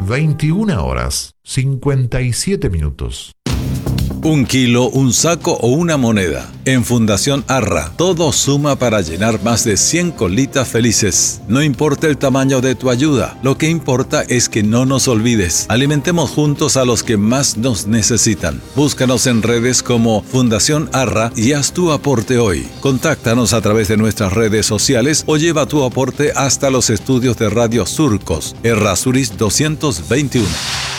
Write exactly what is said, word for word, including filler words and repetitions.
veintiuna horas, cincuenta y siete minutos. Un kilo, un saco o una moneda. En Fundación Arra, todo suma para llenar más de cien colitas felices. No importa el tamaño de tu ayuda, lo que importa es que no nos olvides. Alimentemos juntos a los que más nos necesitan. Búscanos en redes como Fundación Arra y haz tu aporte hoy. Contáctanos a través de nuestras redes sociales o lleva tu aporte hasta los estudios de Radio Surcos, Errázuriz doscientos veintiuno.